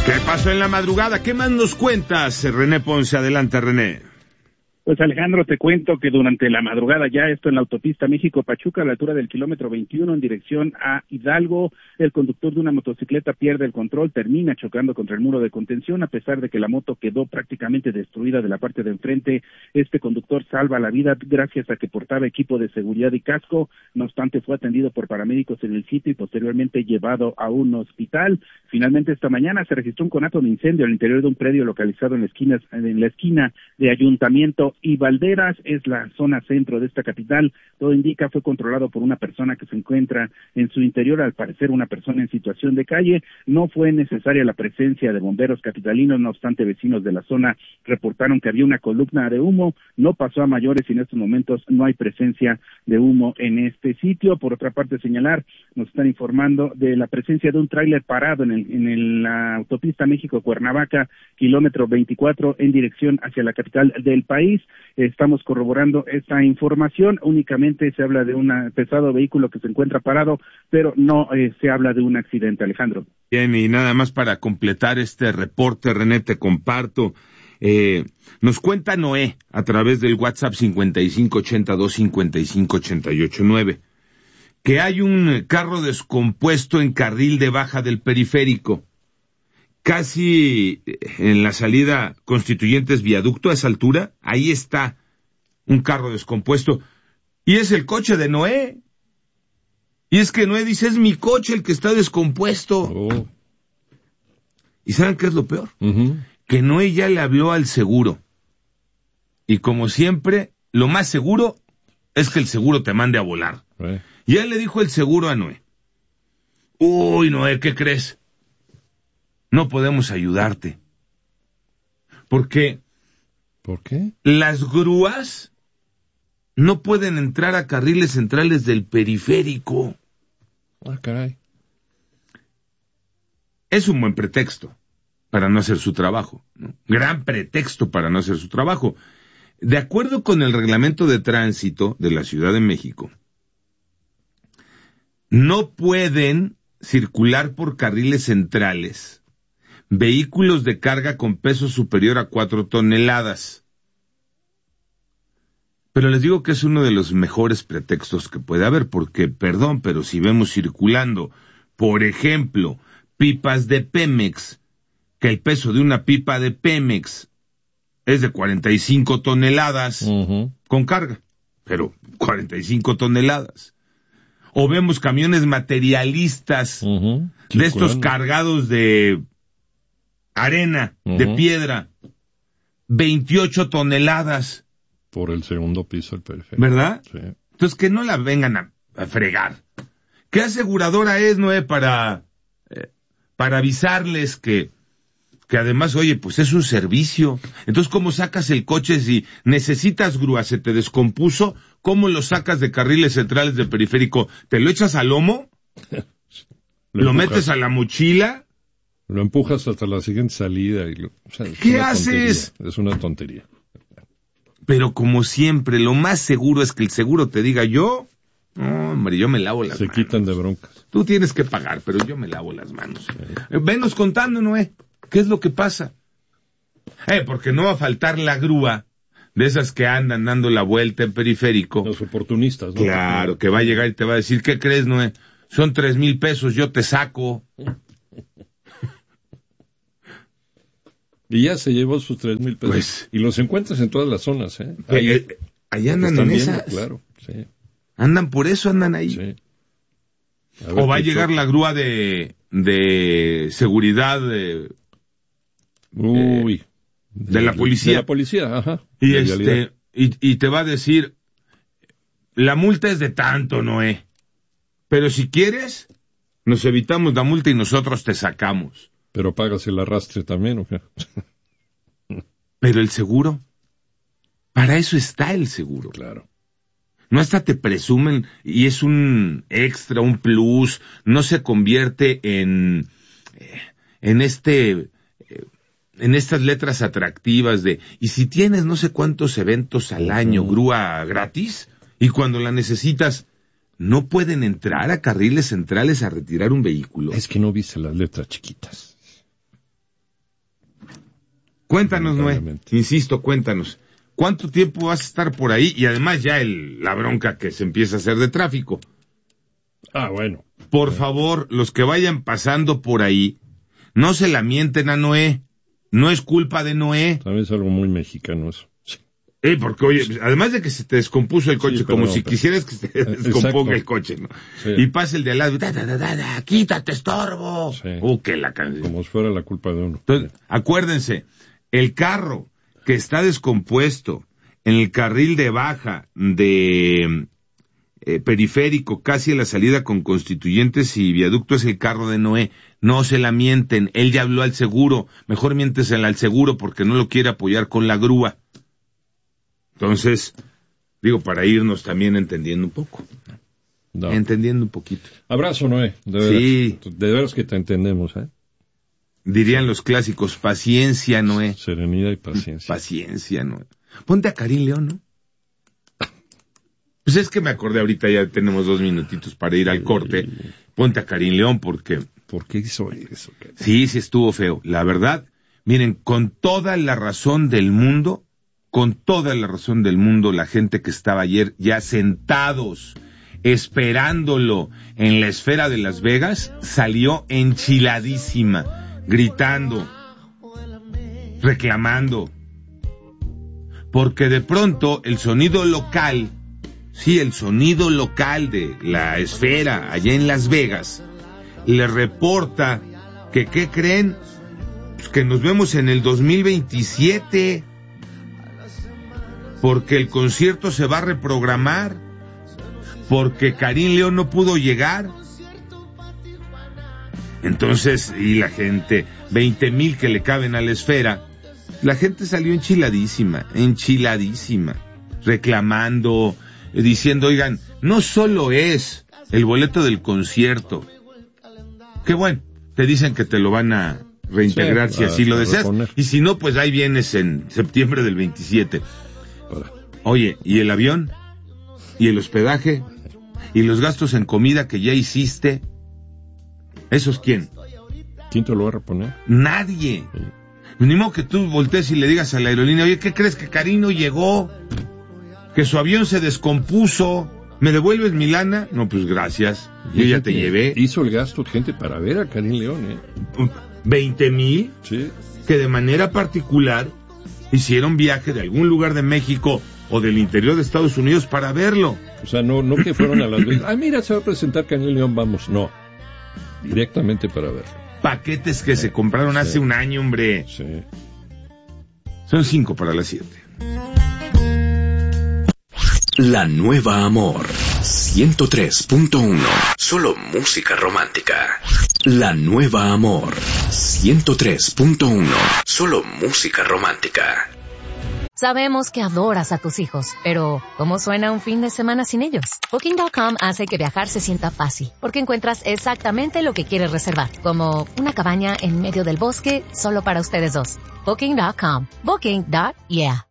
¿Qué pasó en la madrugada? ¿Qué más nos cuentas, René Ponce? Adelante, René. Pues Alejandro, te cuento que durante la madrugada ya esto en la autopista México-Pachuca, a la altura del kilómetro 21 en dirección a Hidalgo, el conductor de una motocicleta pierde el control, termina chocando contra el muro de contención. A pesar de que la moto quedó prácticamente destruida de la parte de enfrente, este conductor salva la vida gracias a que portaba equipo de seguridad y casco. No obstante, fue atendido por paramédicos en el sitio y posteriormente llevado a un hospital. Finalmente, esta mañana se registró un conato de incendio al interior de un predio localizado en la esquina de Ayuntamiento y Valderas, es la zona centro de esta capital. Todo indica fue controlado por una persona que se encuentra en su interior, al parecer una persona en situación de calle. No fue necesaria la presencia de bomberos capitalinos, no obstante vecinos de la zona reportaron que había una columna de humo. No pasó a mayores y en estos momentos no hay presencia de humo en este sitio. Por otra parte, señalar, nos están informando de la presencia de un tráiler parado en la autopista México-Cuernavaca, kilómetro 24 en dirección hacia la capital del país. Estamos corroborando esta información. Únicamente se habla de un pesado vehículo que se encuentra parado, pero no se habla de un accidente, Alejandro. Bien, y nada más para completar este reporte, René, te comparto. Nos cuenta Noé a través del WhatsApp 5582-558889 que hay un carro descompuesto en carril de baja del periférico, casi en la salida Constituyentes Viaducto, a esa altura. Ahí está un carro descompuesto, y es el coche de Noé. Y es que Noé dice, es mi coche el que está descompuesto. Oh. ¿Y saben qué es lo peor? Uh-huh. Que Noé ya le habló al seguro. Y como siempre, lo más seguro es que el seguro te mande a volar. Y él le dijo el seguro a Noé, uy, Noé, ¿qué crees? No podemos ayudarte. ¿Por qué? ¿Por qué? Las grúas no pueden entrar a carriles centrales del periférico. Ah, caray. Es un buen pretexto para no hacer su trabajo, ¿no? Gran pretexto para no hacer su trabajo. De acuerdo con el reglamento de tránsito de la Ciudad de México, no pueden circular por carriles centrales vehículos de carga con peso superior a 4 toneladas. Pero les digo que es uno de los mejores pretextos que puede haber, porque, perdón, pero si vemos circulando, por ejemplo, pipas de Pemex, que el peso de una pipa de Pemex es de 45 toneladas Uh-huh. con carga, pero 45 toneladas. O vemos camiones materialistas Uh-huh. de estos cargados de arena, de Uh-huh. piedra, 28 toneladas. Por el segundo piso del periférico. ¿Verdad? Sí. Entonces que no la vengan a fregar. ¿Qué aseguradora es, Noé, para avisarles que además, oye, pues es un servicio? Entonces, ¿cómo sacas el coche si necesitas grúa, se te descompuso? ¿Cómo lo sacas de carriles centrales del periférico? ¿Te lo echas al lomo? ¿Lo metes a la mochila? Lo empujas hasta la siguiente salida. ¿Qué haces? Es una tontería. Pero como siempre, lo más seguro es que el seguro te diga, yo me lavo las manos. Se quitan de broncas. Tú tienes que pagar, pero yo me lavo las manos. Venos contando, Noé, ¿qué es lo que pasa? Porque no va a faltar la grúa de esas que andan dando la vuelta en periférico. Los oportunistas, ¿no? Claro, que va a llegar y te va a decir, ¿qué crees, Noé? Son 3,000 pesos, yo te saco. Y ya se llevó sus 3,000 pesos. Pues, y los encuentras en todas las zonas, ¿eh? Ahí andan en esas. Claro, sí. Andan por eso, andan ahí. Sí. O va a llegar la grúa de seguridad de la policía. De la policía, ajá. Y te va a decir, la multa es de tanto, Noé. Pero si quieres, nos evitamos la multa y nosotros te sacamos. Pero pagas el arrastre también, ¿o qué? Pero el seguro, para eso está el seguro. Claro. No hasta te presumen, y es un extra, un plus, no se convierte en estas letras atractivas de, y si tienes no sé cuántos eventos al año, grúa gratis, y cuando la necesitas, no pueden entrar a carriles centrales a retirar un vehículo. Es que no viste las letras chiquitas. Cuéntanos, Noé. Lamentablemente. Insisto, cuéntanos. ¿Cuánto tiempo vas a estar por ahí? Y además ya la bronca que se empieza a hacer de tráfico. Bueno. Por favor, los que vayan pasando por ahí, no se la mienten a Noé. No es culpa de Noé. También es algo muy mexicano eso. Porque, oye, además de que se te descompuso el coche, Sí, como perdón, si quisieras que se te descomponga el coche, ¿no? Sí. Y pasa el de al lado, quítate, estorbo. Sí. Que la canción. Como si fuera la culpa de uno. Entonces, acuérdense, el carro que está descompuesto en el carril de baja de periférico, casi a la salida con Constituyentes y Viaducto, es el carro de Noé. No se la mienten, él ya habló al seguro, mejor miéntesela al seguro porque no lo quiere apoyar con la grúa. Entonces, digo, para irnos también entendiendo un poco. No. Entendiendo un poquito. Abrazo, Noé. De veras. Sí. De veras que te entendemos, ¿eh? Dirían los clásicos, paciencia, Noé. Serenidad y paciencia. Paciencia, Noé. Ponte a Karim León, ¿no? Pues es que me acordé ahorita, ya tenemos 2 minutitos para ir al corte. Ponte a Karim León porque... ¿Por qué hizo eso? Sí estuvo feo. La verdad, miren, con toda la razón del mundo, la gente que estaba ayer ya sentados, esperándolo en la esfera de Las Vegas, salió enchiladísima, gritando, reclamando. Porque de pronto el sonido local de la esfera allá en Las Vegas, le reporta que, ¿qué creen? Pues que nos vemos en el 2027, porque el concierto se va a reprogramar, porque Karim León no pudo llegar. Entonces, y la gente, 20,000 que le caben a la esfera, la gente salió enchiladísima, reclamando, diciendo, oigan, no solo es el boleto del concierto, que bueno, te dicen que te lo van a reintegrar, sí, si así lo deseas, reponer. Y si no, pues ahí vienes en septiembre del 27. Oye, ¿y el avión? ¿Y el hospedaje? ¿Y los gastos en comida que ya hiciste? ¿Esos quién? ¿Quién te lo va a reponer? Nadie. Sí. Ni modo que tú voltees y le digas a la aerolínea, oye, ¿qué crees? Que Karim no llegó, que su avión se descompuso, ¿me devuelves mi lana? No, pues gracias, yo ya te llevé. Hizo el gasto gente para ver a Karim León, 20,000, sí, que de manera particular hicieron viaje de algún lugar de México o del interior de Estados Unidos para verlo. O sea, no que fueron a Las Vegas, mira, se va a presentar Karim León, vamos, no, directamente para verlo. Paquetes que se compraron hace un año, hombre. Sí. Son 5 para las 7. La Nueva Amor 103.1. Solo música romántica. La Nueva Amor 103.1. Solo música romántica. Sabemos que adoras a tus hijos, pero ¿cómo suena un fin de semana sin ellos? Booking.com hace que viajar se sienta fácil, porque encuentras exactamente lo que quieres reservar, como una cabaña en medio del bosque solo para ustedes dos. Booking.com. Booking.yeah.